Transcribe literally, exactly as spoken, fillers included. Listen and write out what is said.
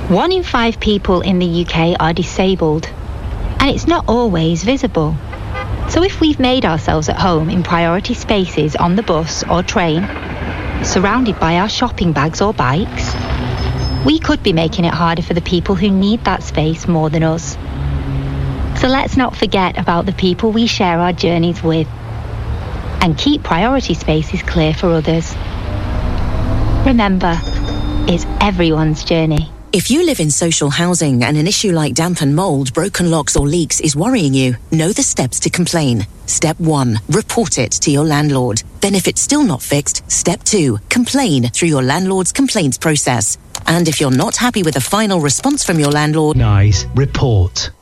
One in five people in the U K are disabled, and it's not always visible. So if we've made ourselves at home in priority spaces on the bus or train, surrounded by our shopping bags or bikes, we could be making it harder for the people who need that space more than us. So let's not forget about the people we share our journeys with, and keep priority spaces clear for others. Remember, it's everyone's journey. If you live in social housing and an issue like damp and mould, broken locks or leaks is worrying you, know the steps to complain. Step one, report it to your landlord. Then if it's still not fixed, step two, complain through your landlord's complaints process. And if you're not happy with the final response from your landlord... Nice. Report.